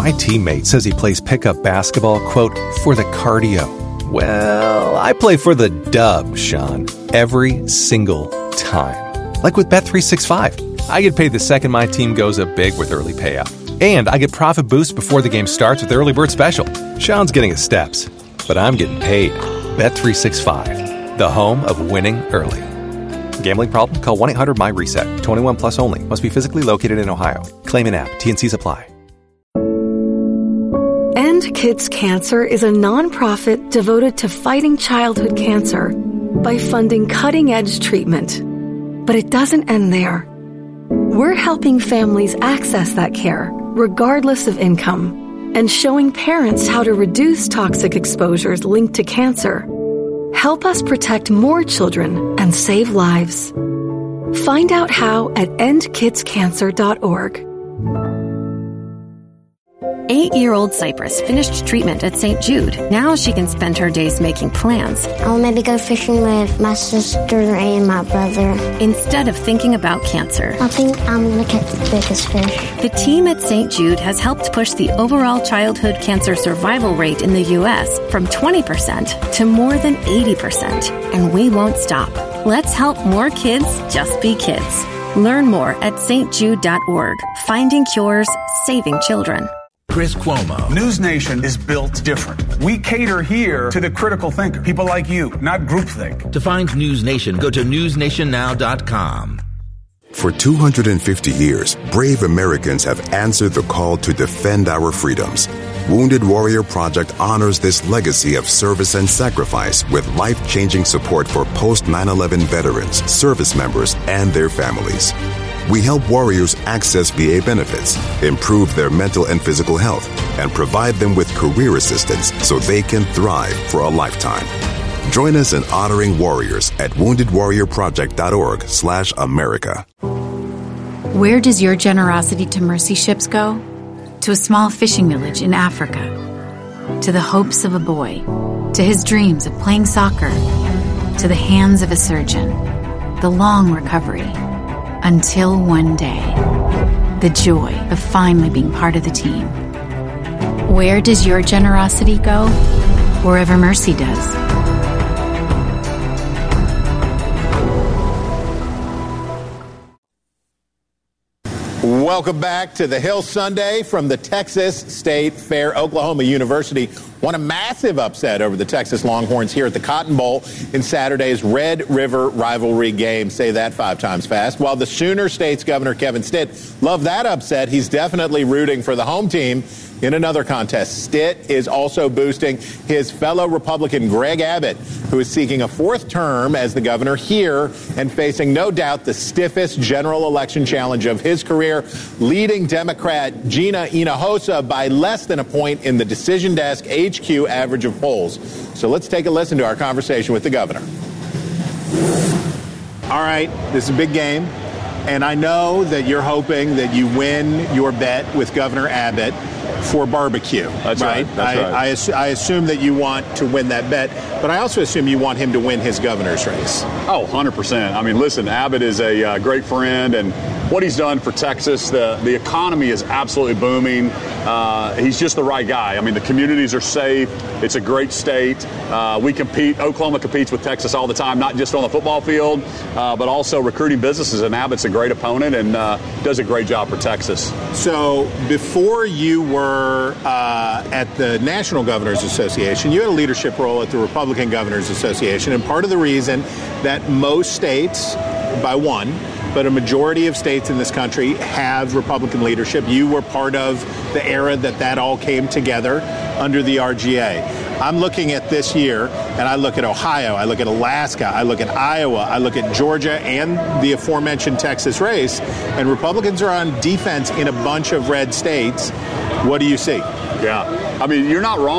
My teammate says he plays pickup basketball, quote, for the cardio. Well, I play for the dub, Sean, every single time. Like with Bet365. I get paid the second my team goes up big with early payout. And I get profit boost before the game starts with Early Bird Special. Sean's getting his steps, but I'm getting paid. Bet365, the home of winning early. Gambling problem? Call 1-800-MY-RESET. 21 plus only. Must be physically located in Ohio. Claim in app. T&Cs apply. End Kids Cancer is a nonprofit devoted to fighting childhood cancer by funding cutting-edge treatment. But it doesn't end there. We're helping families access that care, regardless of income, and showing parents how to reduce toxic exposures linked to cancer. Help us protect more children and save lives. Find out how at endkidscancer.org. 8-year-old Cypress finished treatment at St. Jude. Now she can spend her days making plans. I'll maybe go fishing with my sister and my brother. Instead of thinking about cancer. I think I'm going to catch the biggest fish. The team at St. Jude has helped push the overall childhood cancer survival rate in the U.S. from 20% to more than 80%. And we won't stop. Let's help more kids just be kids. Learn more at stjude.org. Finding cures, saving children. Chris Cuomo. News Nation is built different. We cater here to the critical thinker, people like you, not groupthink. To find News Nation, go to newsnationnow.com. For 250 years, brave Americans have answered the call to defend our freedoms. Wounded Warrior Project honors this legacy of service and sacrifice with life-changing support for post-9/11 veterans, service members, and their families. We help warriors access VA benefits, improve their mental and physical health, and provide them with career assistance so they can thrive for a lifetime. Join us in honoring warriors at woundedwarriorproject.org/America. Where does your generosity to Mercy Ships go? To a small fishing village in Africa. To the hopes of a boy. To his dreams of playing soccer. To the hands of a surgeon. The long recovery. Until one day, the joy of finally being part of the team. Where does your generosity go? Wherever Mercy does. Welcome back to the Hill Sunday from the Texas State Fair. Oklahoma University won a massive upset over the Texas Longhorns here at the Cotton Bowl in Saturday's Red River rivalry game. Say that 5 times fast. While the Sooner State's Governor Kevin Stitt loved that upset, he's definitely rooting for the home team in another contest. Stitt is also boosting his fellow Republican Greg Abbott, who is seeking a 4th term as the governor here and facing no doubt the stiffest general election challenge of his career, leading Democrat Gina Hinojosa by less than a point in the Decision Desk HQ average of polls. So let's take a listen to our conversation with the governor. All right, this is a big game, and I know that you're hoping that you win your bet with Governor Abbott for barbecue. That's right. That's right. I assume that you want to win that bet, but I also assume you want him to win his governor's race. Oh, 100%. I mean, listen, Abbott is a great friend, and what he's done for Texas, the economy is absolutely booming. He's just the right guy. I mean, the communities are safe. It's a great state. We compete. Oklahoma competes with Texas all the time, not just on the football field, but also recruiting businesses. And Abbott's a great opponent and does a great job for Texas. So before you were at the National Governors Association, you had a leadership role at the Republican Governors Association. And part of the reason that most states, by one, but a majority of states in this country have Republican leadership. You were part of the era that all came together under the RGA. I'm looking at this year, and I look at Ohio, I look at Alaska, I look at Iowa, I look at Georgia and the aforementioned Texas race, and Republicans are on defense in a bunch of red states. What do you see? Yeah, I mean, you're not wrong.